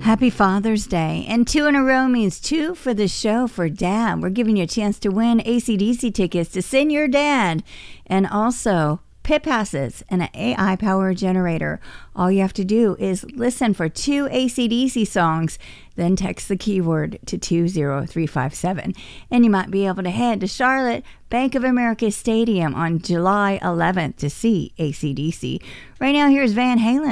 Happy Father's Day. And 2 in a row means 2 for the show for Dad. We're giving you a chance to win AC/DC tickets to send your dad, and also pit passes and an AI power generator. All you have to do is listen for 2 AC/DC songs, then text the keyword to 20357. And you might be able to head to Charlotte Bank of America Stadium on July 11th to see AC/DC. Right now, here's Van Halen.